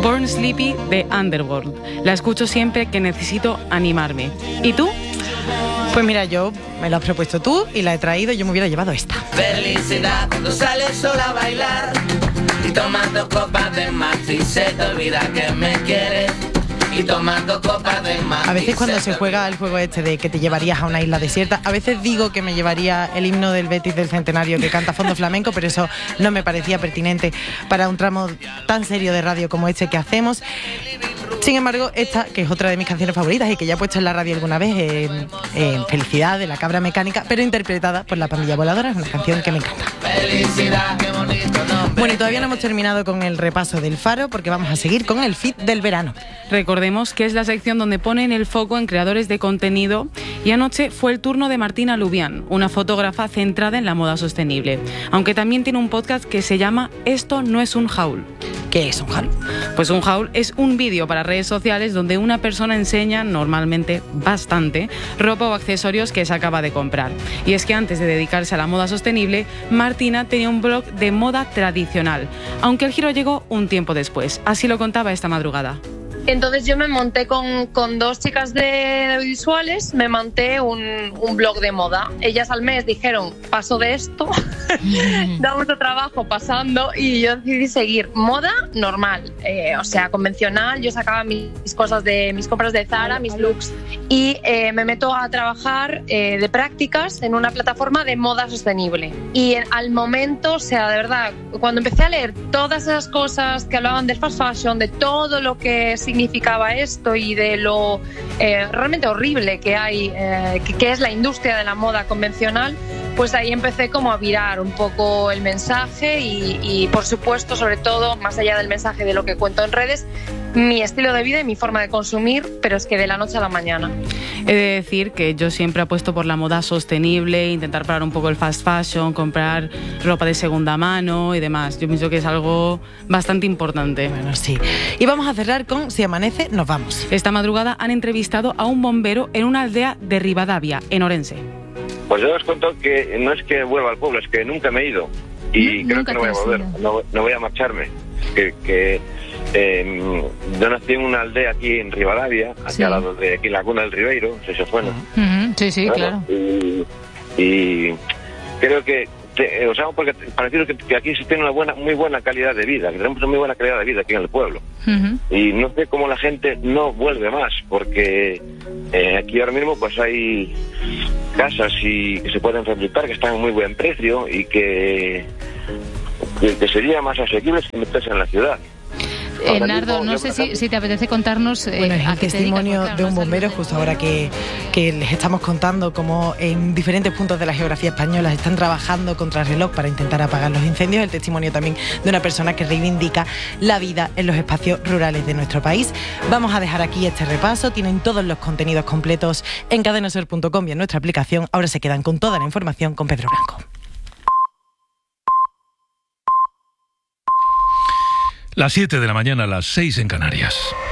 Born Sleepy de Underworld. La escucho siempre que necesito animarme. ¿Y tú? Pues mira, yo me lo has propuesto tú y la he traído, yo me hubiera llevado esta. Felicidad cuando sales sola a bailar y tomando copas de más y se te olvida que me quieres. Y tomando copas de más. A veces cuando se juega el juego este de que te llevarías a una isla desierta, a veces digo que me llevaría el himno del Betis del Centenario que canta Fondo Flamenco, pero eso no me parecía pertinente para un tramo tan serio de radio como este que hacemos. Sin embargo, esta, que es otra de mis canciones favoritas y que ya he puesto en la radio alguna vez, Felicidad, de La Cabra Mecánica, pero interpretada por La Pandilla Voladora, es una canción que me encanta. Felicidad, qué bonito nombre. Bueno, y todavía no hemos terminado con el repaso del Faro porque vamos a seguir con el feed del verano. Recordemos que es la sección donde ponen el foco en creadores de contenido y anoche fue el turno de Martina Lubián, una fotógrafa centrada en la moda sostenible, aunque también tiene un podcast que se llama Esto no es un haul. ¿Qué es un haul? Pues un haul es un vídeo para redes sociales donde una persona enseña, normalmente bastante, ropa o accesorios que se acaba de comprar. Y es que antes de dedicarse a la moda sostenible, Martina tenía un blog de moda tradicional, aunque el giro llegó un tiempo después. Así lo contaba esta madrugada. Entonces yo me monté con dos chicas de audiovisuales, me monté un blog de moda. Ellas al mes dijeron, paso de esto, da mucho trabajo pasando, y yo decidí seguir moda normal, o sea, convencional. Yo sacaba mis cosas de mis compras de Zara, mis looks, y me meto a trabajar de prácticas en una plataforma de moda sostenible. Y al momento, o sea, de verdad, cuando empecé a leer todas esas cosas que hablaban del fast fashion, de todo lo que significaba esto y de lo realmente horrible que hay, que es la industria de la moda convencional, pues ahí empecé como a virar un poco el mensaje y por supuesto, sobre todo, más allá del mensaje de lo que cuento en redes, mi estilo de vida y mi forma de consumir, pero es que de la noche a la mañana. He de decir que yo siempre apuesto por la moda sostenible, intentar parar un poco el fast fashion, comprar ropa de segunda mano y demás. Yo pienso que es algo bastante importante. Bueno, sí. Y vamos a cerrar con Si amanece, nos vamos. Esta madrugada han entrevistado a un bombero en una aldea de Rivadavia, en Orense. Pues yo os cuento que no es que vuelva al pueblo, es que nunca me he ido. Y creo que no voy a volver, no voy a marcharme. Yo nací en una aldea aquí en Rivadavia, aquí al lado de aquí en la Cuna del Ribeiro, si se suena. Sí, bueno, claro. Y creo que, porque parece que aquí se tiene una muy buena calidad de vida, que tenemos una muy buena calidad de vida aquí en el pueblo. Y no sé cómo la gente no vuelve más, porque aquí ahora mismo pues hay casas que se pueden rehabilitar, que están a muy buen precio y que sería más asequible que meterse en la ciudad. Nardo, no sé si te apetece contarnos bueno, es el testimonio dedicas, de un bombero justo ahora que les estamos contando cómo en diferentes puntos de la geografía española están trabajando contra el reloj para intentar apagar los incendios. El testimonio también de una persona que reivindica la vida en los espacios rurales de nuestro país. Vamos a dejar aquí este repaso. Tienen todos los contenidos completos en cadenaser.com y en nuestra aplicación. Ahora se quedan con toda la información con Pedro Blanco. Las 7 de la mañana, las 6 en Canarias.